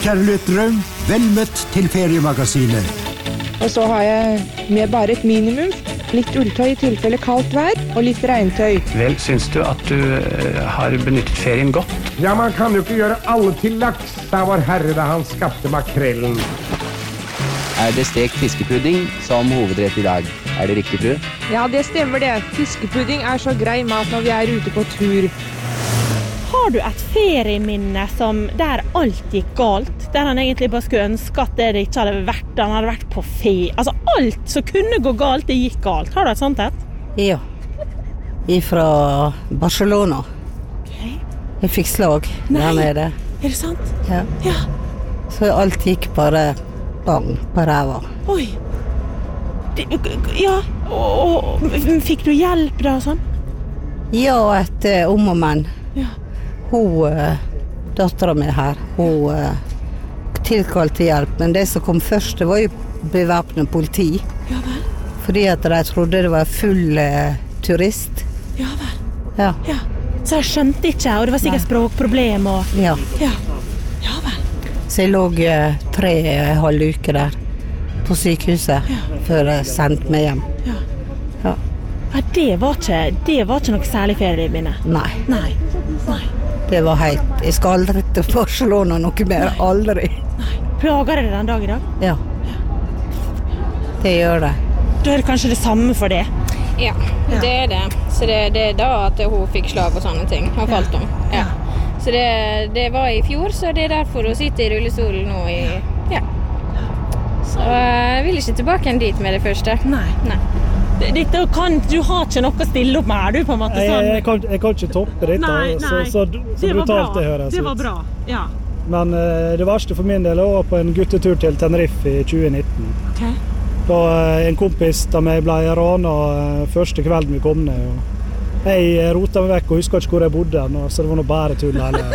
Kjærlighet drøm, vel møtt til feriemagasinet. Og så har jeg med bare et minimum. Litt ulltøy i tilfelle kaldt vær, og litt regntøy. Vel, synes du at du har benyttet ferien godt? Ja, man kan jo ikke gjøre alle til laks, da vår herre da han skapte makrellen. Det stekt fiskepudding som hovedrett i dag? Det riktig, fru? Ja, det stemmer det. Fiskepudding så grei mat når vi ute på tur. Har du et ferieminne som der alt gikk galt? Der han egentlig bare skulle ønske at det ikke hadde vært, han hadde vært på Altså alt som kunne gå galt, det gikk galt. Har du et sånt et? Ja. Fra Barcelona. Okay. Jeg fikk slag der nede. Er det sant? Ja. Ja. Så alt gikk bare bang på ræva. Oi. Ja, og fikk du hjelp da og sånn? Ja, et om og men. Ja. Datteren min her, hun tilkalte hjelp, men det som kom først, det var jo bevæpnet politi. Ja vel. Fordi at de trodde det var full turist. Ja vel. Ja. Ja. Så jeg skjønte ikke, og det var sikkert språkproblem og... Ja. Ja. Ja vel. Så jeg lå 3,5 uker der på sykehuset før jeg sendte meg hjem. Ja. Ja. Ja, det var ikke noe særlig ferieminne. Nei. Nei. Nei. Det var helt... Jeg skal aldri til Barcelona noe mer. Nei. Aldri. Nei. Plager det den dag i dag? Ja. Det gjør det. Da det kanskje det samme for det? Ja, det det. Så det da at hun fikk slag og sånne ting har falt om. Ja. Så det var i fjor, så det derfor hun sitter i rullestolen nå i... Ja. Så jeg vil ikke tilbake igjen dit med det første. Nei. Nei. Du har ikke noe å stille opp med, du på en måte sånn. Jeg kan ikke toppe dette, Nei. så brutalt det høres ut. Det var bra, ja. Men det verste for min del var på en guttetur til Tenerife i 2019. Ok. Da en kompis da vi ble ranet første kvelden vi kom ned. Og jeg rotet meg vekk og husker ikke hvor jeg bodde, så det var noe bare tull hele.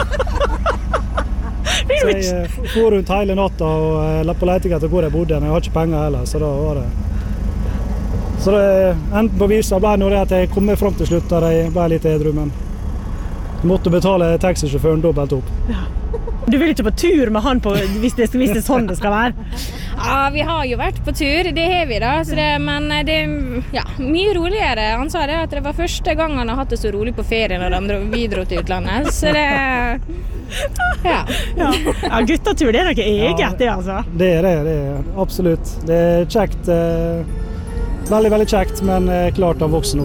Så jeg for rundt hele natta og la på leting etter hvor jeg bodde, men jeg har ikke penger heller, så da var det... Så det enten på visa ble det at jeg kom med frem til slutt da jeg ble litt edru, men jeg måtte betale taxisjåføren dobbelt opp. Ja. Du vil ikke på tur med han hvis det er sånn det skal være? Ja, vi har jo vært på tur, det har vi da, men det mye roligere. Han sa det at det var første gang han har hatt det så rolig på ferie når vi dro til utlandet, så det... Ja, guttatur det noe eget, det altså. Det er absolutt. Det er kjekt, veldig, veldig kjekt, men klart av voksen